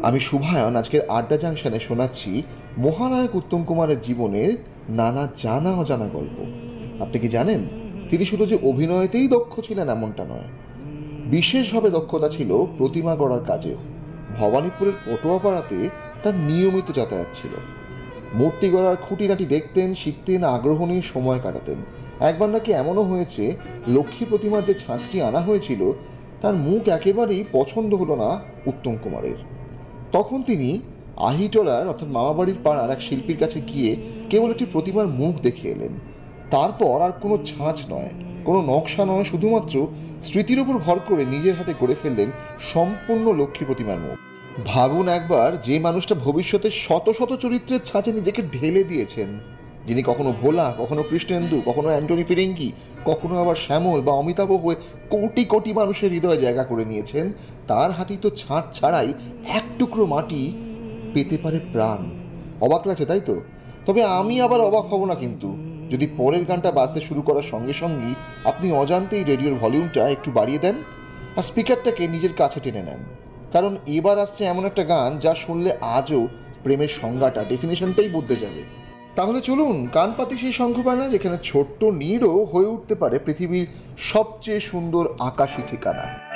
আমি শুভায়ন আজকের আড্ডা জাংশনে শোনাচ্ছি মহানায়ক উত্তম কুমারের জীবনের নানা জানা অজানা গল্প। আপনি কি জানেন, তিনি শুধু যে অভিনয়তেই দক্ষ ছিলেন এমনটা নয়, বিশেষভাবে দক্ষতা ছিল প্রতিমা গড়ার কাজেও। ভবানীপুরের পটুয়াপাড়াতে তার নিয়মিত যাতায়াত ছিল। মূর্তি গড়ার খুঁটিনাটি দেখতেন, শিখতেন, আগ্রহ নিয়ে সময় কাটাতেন। একবার নাকি এমনও হয়েছে, লক্ষ্মী প্রতিমার যে ছাঁচটি আনা হয়েছিল তার মুখ একেবারেই পছন্দ হলো না উত্তম কুমারের। তখন তিনি আহিটোলার অর্থাৎ মামাবাড়ির পাড়ার এক শিল্পীর কাছে গিয়ে কেবল একটি প্রতিমার মুখ দেখে এলেন। তারপর আর কোনো ছাঁচ নয়, কোনো নকশা নয়, শুধুমাত্র স্মৃতির উপর ভর করে নিজের হাতে গড়ে ফেললেন সম্পূর্ণ লক্ষ্মী প্রতিমার মুখ। ভাবুন একবার, যে মানুষটা ভবিষ্যতে শত শত চরিত্রের ছাঁচে নিজেকে ঢেলে দিয়েছেন, যিনি কখনো ভোলা, কখনো কৃষ্ণেন্দু, কখনো অ্যান্টনি ফিরিঙ্গি, কখনো আবার শ্যামল বা অমিতাভ হয়ে কোটি কোটি মানুষের হৃদয়ে জায়গা করে নিয়েছেন, তার হাতেই তো ছাঁচ ছাড়াই এক টুকরো মাটি পেতে পারে প্রাণ। অবাক লাগছে, তাই তো? তবে আমি আবার অবাক হব না কিন্তু, যদি পরের গানটা বাজতে শুরু করার সঙ্গে সঙ্গেই আপনি অজান্তেই রেডিওর ভলিউমটা একটু বাড়িয়ে দেন আর স্পিকারটাকে নিজের কাছে টেনে নেন। কারণ এবার আসছে এমন একটা গান যা শুনলে আজও প্রেমের সংজ্ঞাটা, ডেফিনেশনটাই বদলে যাবে। তাহলে চলুন কান পাতি সেই শঙ্খবানা, যেখানে ছোট্ট নীড়ও হয়ে উঠতে পারে পৃথিবীর সবচেয়ে সুন্দর আকাশী ঠিকানা।